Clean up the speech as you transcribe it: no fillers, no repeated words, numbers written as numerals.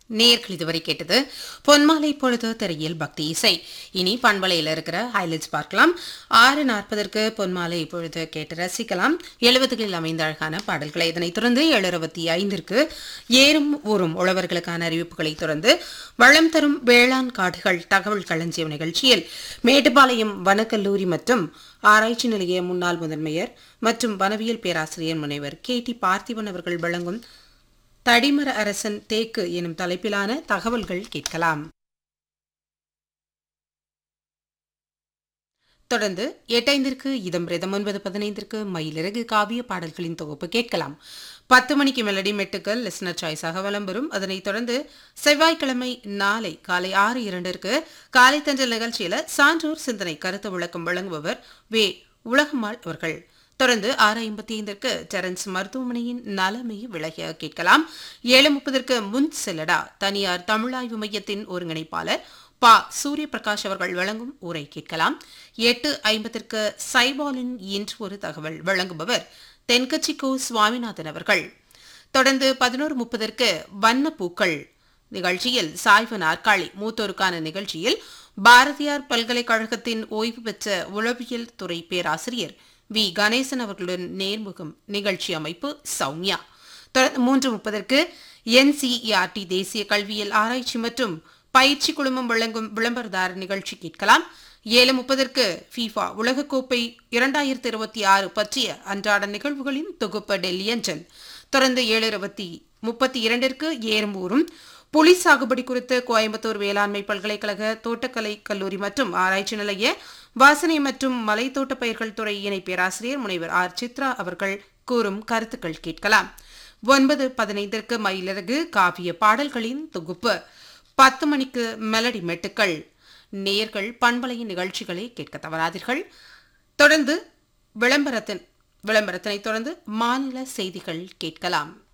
நேர்கள் இதுவரை கேட்டது பொன்மாலை பொழுது திரையில் பக்தி இசை. இனி பண்பலையில் இருக்கிற ஹைலைட்ஸ் பார்க்கலாம். 6:40 பொன்மாலை பொழுது கேட்டு ரசிக்கலாம் 70களில் அமைந்த அழகான பாடல்களை. இதனைத் தொடர்ந்து 7:25 ஏறும் ஊறும் உழவர்களுக்கான அறிவிப்புகளை தொடர்ந்து வளம் தரும் வேளாண் காடுகள் தகவல் களஞ்சியம் நிகழ்ச்சியில் மேட்டுப்பாளையம் வனக்கல்லூரி மற்றும் ஆராய்ச்சி நிலைய முன்னாள் முதன்மையர் மற்றும் வனவியல் பேராசிரியர் முனைவர் KT பார்த்திபன் அவர்கள் வழங்கும் தடிமர அரசன் தேக்கு எனும் தலைப்பிலான தகவல்கள் கேட்கலாம். தொடர்ந்து 8:05 இதம் ரிதம் 9:15 மயிலிறகு காவிய பாடல்களின் தொகுப்பு கேட்கலாம். 10 மணிக்கு மெலடி மெட்டுக்கள் லிஸ்னர் சாய்ஸாக வலம் வரும். அதனைத் தொடர்ந்து செவ்வாய்க்கிழமை நாளை காலை 6:02 காலை தஞ்சல் நிகழ்ச்சியில சான்றோர் சிந்தனை கருத்து விளக்கம் வழங்குபவர் வே உலகம்மாள் அவர்கள். தொடர்ந்து 6:55 டெரன்ஸ் மருத்துவமனையின் நலமை விலக கேட்கலாம். 7:30 முன் செல்லடா தனியார் தமிழாய்வு மையத்தின் ஒருங்கிணைப்பாளர் பா சூரிய பிரகாஷ் அவர்கள் வழங்கும் உரை கேட்கலாம். 8:50 சைபாலின் இன்று ஒரு தகவல் வழங்குபவர் தென்கட்சிக்கோ சுவாமிநாதன் அவர்கள். தொடர்ந்து 11:30 வண்ணப்பூக்கள் நிகழ்ச்சியில் சாய்வு நாற்காலி மூத்தோருக்கான நிகழ்ச்சியில் பாரதியார் பல்கலைக்கழகத்தின் ஓய்வு பெற்ற உளவியல் துறை பேராசிரியர் வி கணேசன் அவர்களுடன் நேர்முகம். நிகழ்ச்சி அமைப்பு சௌமியா. தொடர்ந்து 3:30 NCERT தேசிய கல்வியியல் ஆராய்ச்சி மற்றும் பயிற்சி குழுமம் வழங்கும் விளம்பரதார நிகழ்ச்சி கேட்கலாம். 7:30 FIFA உலகக்கோப்பை 2026 பற்றிய அன்றாட நிகழ்வுகளின் தொகுப்பு டெல்லி அஞ்சல். தொடர்ந்து 7:32 ஏறும் ஊறும் புலி சாகுபடி குறித்து கோயம்புத்தூர் வேளாண்மை பல்கலைக்கழக தோட்டக்கலை கல்லூரி மற்றும் ஆராய்ச்சி நிலைய வாசனை மற்றும் மலைத்தோட்ட பயிர்கள் துறை இணை பேராசிரியர் முனைவர் R சித்ரா அவர்கள் கூறும் கருத்துக்கள் கேட்கலாம். 9:15 மயிலிறகு காவிய பாடல்களின் தொகுப்பு. 10 மணிக்கு மெலடி மெட்டுக்கள். நேயர்கள் பண்பலையின் நிகழ்ச்சிகளை கேட்க தவறாதீர்கள். தொடர்ந்து விளம்பரத்தினை தொடர்ந்து மாநில செய்திகள் கேட்கலாம்.